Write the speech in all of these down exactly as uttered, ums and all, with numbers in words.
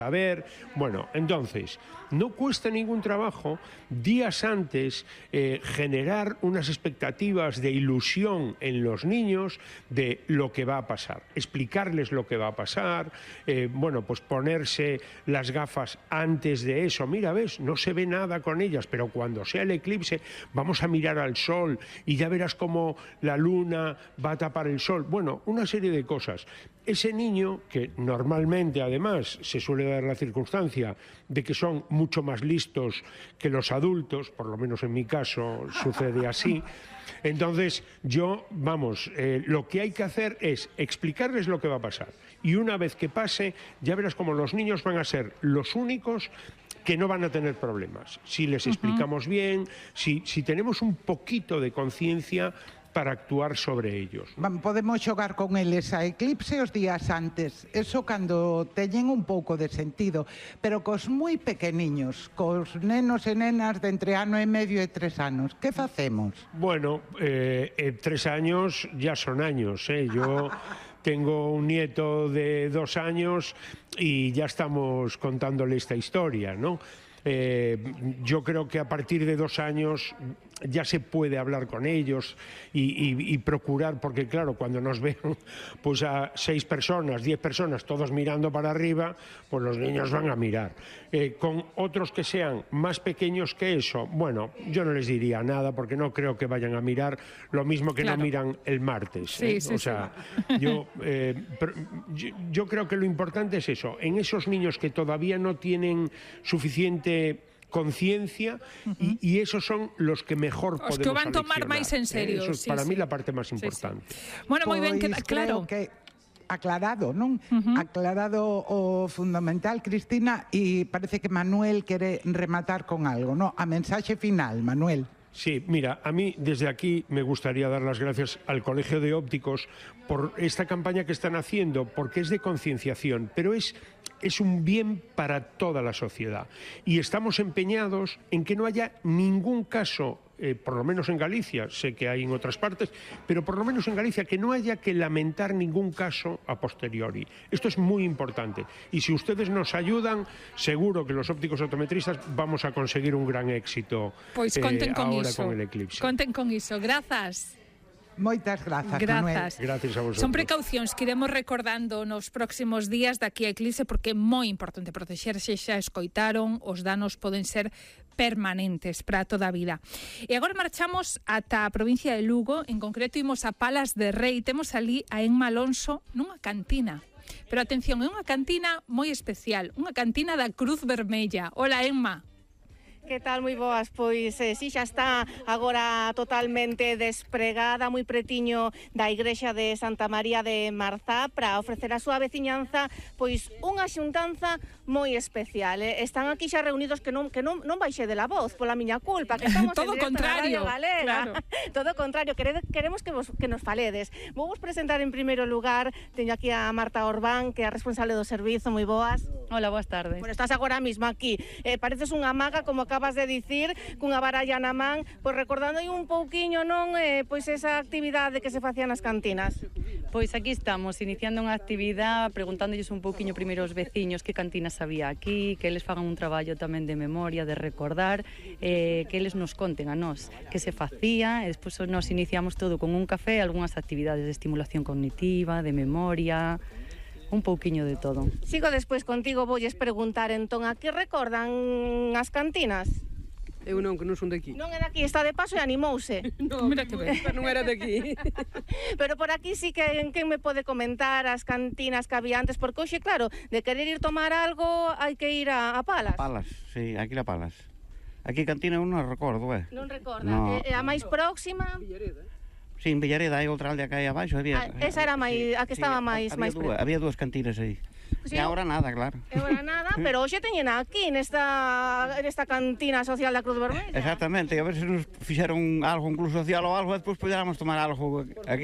a ver. Bueno, entonces, no cuesta ningún trabajo días antes eh, generar unas expectativas de ilusión en los niños de lo que va a pasar, explicarles lo que va a pasar, eh, bueno, pues ponerse las gafas antes de eso. Mira, ves, no se ve nada con ellas, pero cuando sea el eclipse vamos a mirar al sol y ya verás cómo la luna va a tapar el sol. Bueno, una serie de cosas. Ese niño, que normalmente además se suele dar la circunstancia de que son mucho más listos que los adultos, por lo menos en mi caso sucede así, entonces yo, vamos, eh, lo que hay que hacer es explicarles lo que va a pasar. Y una vez que pase, ya verás cómo los niños van a ser los únicos que no van a tener problemas. Si les explicamos bien, si, si tenemos un poquito de conciencia para actuar sobre ellos. Podemos xogar con eles a eclipse os días antes, eso cando teñen un pouco de sentido, pero cos moi pequeniños, cos nenos e nenas de entre ano e medio e tres anos, que facemos? Bueno, eh, eh, tres años ya son años, ¿eh? Yo tengo un nieto de dos años y ya estamos contándole esta historia, ¿no? Eh, yo creo que a partir de dos años ya se puede hablar con ellos y, y, y procurar, porque claro, cuando nos ven pues a seis personas, diez personas, todos mirando para arriba, pues los niños van a mirar. Eh, con otros que sean más pequeños que eso, bueno, yo no les diría nada porque no creo que vayan a mirar lo mismo que claro. no miran el martes. Sí, ¿eh? sí, o sea, sí. yo, eh, yo, yo creo que lo importante es eso, en esos niños que todavía no tienen suficiente conciencia, uh-huh. y, y esos son los que mejor os podemos que van tomar máis en serio. Eh, eso es sí, para sí. mí la parte máis importante. Sí, sí. Bueno, moi ben, queda claro. Que aclarado, non? Uh-huh. Aclarado o fundamental, Cristina, e parece que Manuel quere rematar con algo, ¿no? A mensaxe final, Manuel. Sí, mira, a mí desde aquí me gustaría dar las gracias al Colegio de Ópticos por esta campaña que están haciendo, porque es de concienciación, pero es, es un bien para toda la sociedad. Y estamos empeñados en que no haya ningún caso, eh, por lo menos en Galicia, sé que hay en otras partes, pero por lo menos en Galicia, que no haya que lamentar ningún caso a posteriori. Esto es muy importante. Y si ustedes nos ayudan, seguro que los ópticos optometristas vamos a conseguir un gran éxito. Pois conten eh, con ahora iso. con el eclipse. Conten con iso. Grazas. Moitas grazas, Grazas. Manuel. Gracias a vosotros. Son precaucións que iremos recordando nos próximos días daqui a eclipse, porque é moi importante protexerse. Xa escoitaron, os danos poden ser permanentes para toda a vida. E agora marchamos ata a provincia de Lugo, en concreto imos a Palas de Rei. Temos ali a Emma Alonso nunha cantina. Pero atención, é unha cantina moi especial, unha cantina da Cruz Vermella. Hola, Emma. Que tal, moi boas? Pois eh, si xa está agora totalmente despregada, moi pretiño da igrexa de Santa María de Marzá, para ofrecer a súa veciñanza pois unha xuntanza moi especial. Eh? Están aquí xa reunidos que non que non non baixe de la voz pola miña culpa, que estamos todo en directo contrario, na Radio Galega. Claro. Todo contrario, queremos que vos que nos faledes. Vou vos presentar en primeiro lugar, teño aquí a Marta Orbán, que é a responsable do servizo. Moi boas. Hola, boas tardes. Bueno, estás agora mesmo aquí. Eh, pareces unha maga, como acabas de dicir, cunha baralla na man, pois recordando aí un pouquiño, non, eh, pois esa actividade que se facía nas cantinas. Pois aquí estamos, iniciando unha actividade, preguntándolles un pouquiño primeiro aos veciños que cantinas había aquí, que eles fagan un traballo tamén de memoria, de recordar, eh, que eles nos conten a nós que se facía, e despois nos iniciamos todo con un café, algunhas actividades de estimulación cognitiva, de memoria, un pouquiño de todo. Sigo despois contigo, voulles preguntar entón, a que recordan as cantinas? Eu non, que non son de aquí. Non é de aquí, está de paso e animouse. No, Mira que ben. non era de aquí. Pero por aquí sí que quen me pode comentar as cantinas que había antes, porque hoxe, claro, de querer ir tomar algo hai que ir a, a Palas. Palas, sí, aquí a Palas. Aquí cantina eu non recordo, eh. Non recorda. No. E, e a máis próxima? Villareda. Sí, en Villareda hai outra aldea que hai abaixo. Había, Ah, esa era máis, a que sí, estaba máis había máis dúas, pre- había dúas cantinas aí. Sí, E agora nada, claro. E agora nada, pero hoxe teñen aquí nesta nesta cantina social da Cruz Vermella. Exactamente, a ver se nos fixeron algo, incluso social ou algo, e despois podéramos tomar algo aquí.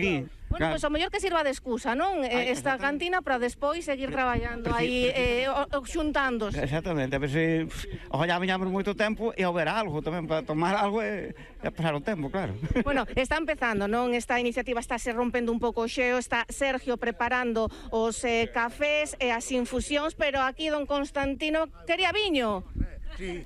Bueno, Claro. pois o mellor que sirva de excusa, non? Ai, Eh, Esta exactamente. cantina para despois seguir traballando aí, eh, o- o- xuntándose. Exactamente, a ver se ojalá veñamos moito tempo e houber algo tamén para tomar algo e, e pasar o tempo, claro. Bueno, está empezando, non? Esta iniciativa está se rompendo un pouco o xeo, está Sergio preparando os eh, cafés e as infusións, pero aquí don Constantino quería viño. Sí,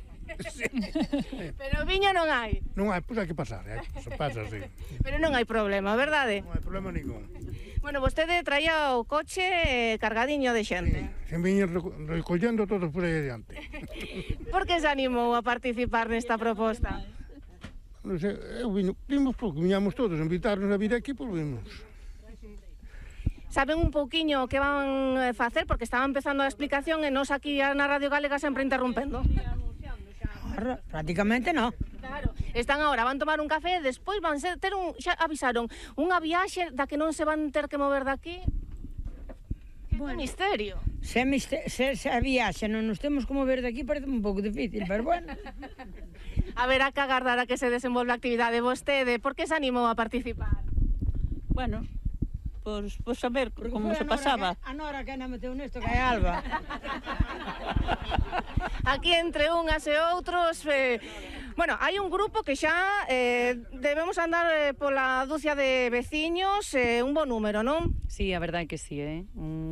Pero viño non hai. non hai, pois hai que pasar, eh? Se pasa así. Pero non hai problema, verdade? Non hai problema ningún. Bueno, vostede traía o coche eh, cargadiño de xente. Se viñen reco- recollendo todos por aí adiante. Por que se animou a participar nesta proposta? Non sei, eu viño, vimos porque viñamos todos, invitarnos a vir aquí, pois vimos. Saben un pouquiño o que van eh, facer? Porque estaba empezando a explicación e nos aquí na Radio Galega sempre interrompendo. Prácticamente no. Claro, están agora, van tomar un café e despois van ser, ter un, xa avisaron, unha viaxe da que non se van ter que mover daqui. Que bueno. Misterio. Se, miste, se, se a viaxe non nos temos como ver de aquí parece un pouco difícil, pero bueno. Haberá que agardar a que se desenvolva a actividade. Vostede, por que se animou a participar? Bueno, pois, pois saber Porque como foi se a Nora pasaba. Que, a Nora que na meteu nesto, que é Alba. Aquí entre unhas e outros, eh, bueno, hai un grupo que xa eh, debemos andar eh, pola dúcia de veciños, eh, un bo número, non? Sí, a verdade é que sí, eh?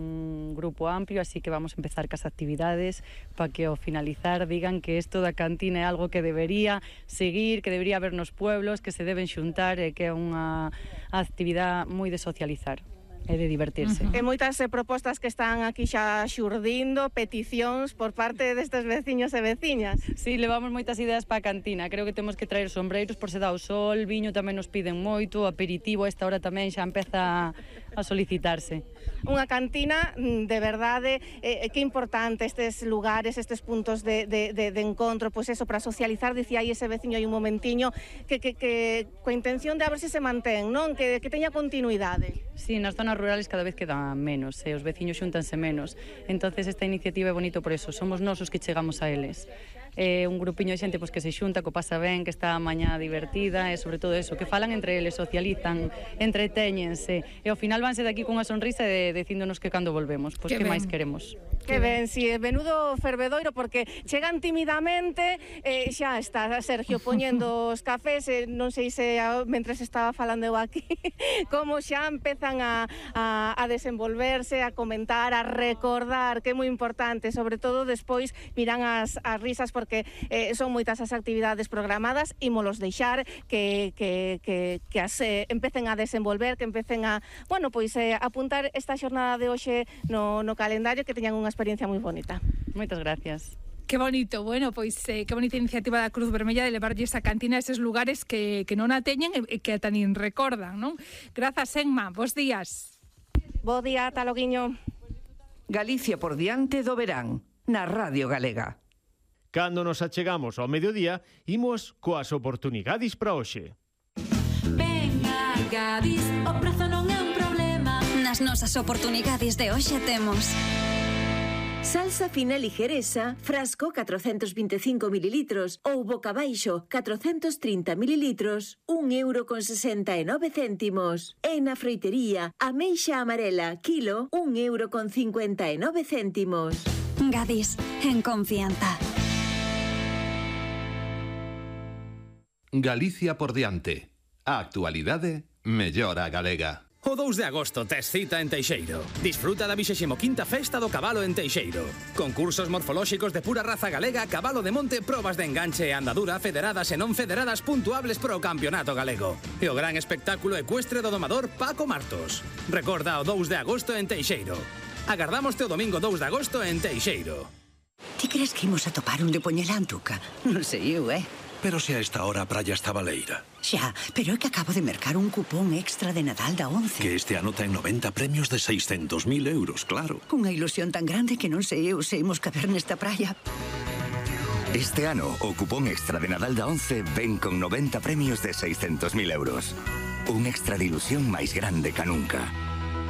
Un grupo amplio, así que vamos a empezar cas actividades para que ao finalizar digan que isto da cantina é algo que debería seguir, que debería haber nos pueblos, que se deben xuntar e que é unha actividade moi de socializar e de divertirse. E moitas eh, propostas que están aquí xa xurdindo, peticións por parte destes veciños e veciñas. Sí, levamos moitas ideas para a cantina. Creo que temos que traer sombreiros por se dá o sol, viño tamén nos piden moito, aperitivo a esta hora tamén xa empeza a solicitarse. Unha cantina mm, de verdade, eh, que importante estes lugares, estes puntos de, de, de, de encontro, pois eso, para socializar, dicía aí ese veciño hai un momentiño, que, que, que coa intención de a ver se se mantén, non? Que, que teña continuidade. Sí, nas zonas rurales cada vez queda menos, e os veciños xúntanse menos. Entonces esta iniciativa é bonito por eso, somos nós os que chegamos a eles. É un grupiño de xente pois, que se xunta, que o pasa ben, que está a mañá divertida, e sobre todo eso, que falan entre eles, socializan, entretéñense, e ao final vanse daqui cunha sonrisa e dicíndonos que cando volvemos, pois que, que máis queremos. Que ben, si, sí, menudo fervedoiro, porque chegan timidamente, eh, xa está Sergio poñendo os cafés, eh, non sei se a, mentres estaba falando eu aquí, como xa empezan a, a, a desenvolverse, a comentar, a recordar, que é moi importante, sobre todo despois miran as, as risas, porque eh, son moitas as actividades programadas, ímolos deixar que, que, que, que as eh, empecen a desenvolver, que empecen a, bueno, pois eh, apuntar esta xornada de hoxe no, no calendario, que teñan unha experiencia moi bonita. Moitas gracias. Que bonito, bueno, pois eh, que bonita iniciativa da Cruz Vermella de levarlle esa cantina a eses lugares que, que non a teñen e que ata nin recordan, non? Grazas, Enma, bos días. Bo día, Taloguiño. Galicia por diante do verán, na Radio Galega. Cando nos achegamos ao mediodía, imos coas oportunidades para hoxe. Venga, Gadis, o prezo non é un problema. Nas nosas oportunidades de hoxe temos salsa fina ligeresa, frasco catrocentos vinte e cinco mililitros ou boca baixo catrocentos trinta mililitros, un euro con sesenta e nove céntimos. E na froitería, ameixa amarela, kilo, un euro con cincuenta e nove céntimos. Gadis, en confianza. Galicia por diante. A actualidade mellora a galega. O dous de agosto tes cita en Teixeiro. Disfruta da vixésima quinta Festa do Cabalo en Teixeiro. Concursos morfolóxicos de pura raza galega, cabalo de monte, probas de enganche e andadura, federadas e non federadas puntuables pro campeonato galego. E o gran espectáculo ecuestre do domador Paco Martos. Recorda o dous de agosto en Teixeiro. Agardámoste o domingo dous de agosto en Teixeiro. Ti crees que imos a topar un de poñela Antuca? Non sei eu, eh? Pero se a esta hora a praia está baleira. Xa, pero é que acabo de mercar un cupón extra de Nadal da once. Que este ano ten noventa premios de seiscentos mil euros, claro. Unha ilusión tan grande que non sei eu se imos caber nesta praia. Este ano, o cupón extra de Nadal da once ven con noventa premios de seiscentos mil euros. Un extra de ilusión máis grande ca nunca.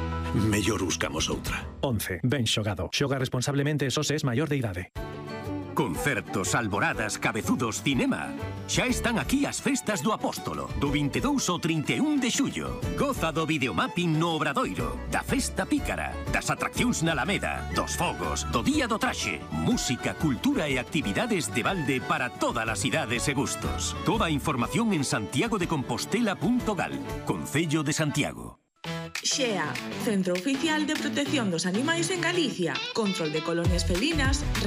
Mellor buscamos outra. once. Ben xogado. Xoga responsablemente e só se es maior de idade. Concertos, alboradas, cabezudos, cinema. Xa están aquí as festas do Apóstolo, do vinte e dous ao trinta e un de xullo. Goza do videomapping no Obradoiro, da Festa Pícara, das atraccións na Alameda, dos fogos, do Día do Traxe. Música, cultura e actividades de balde para todas as idades e gustos. Toda a información en santiago de compostela punto gal, Concello de Santiago. Xea, Centro Oficial de Protección dos Animais en Galicia. Control de colonias felinas,